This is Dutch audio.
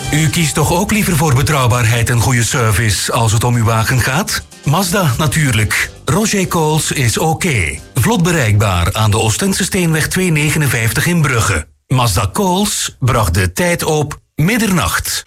U kiest toch ook liever voor betrouwbaarheid en goede service als het om uw wagen gaat? Mazda natuurlijk. Roger Coles is oké. Vlot bereikbaar aan de Oostense Steenweg 259 in Brugge. Mazda Coles bracht de tijd op middernacht.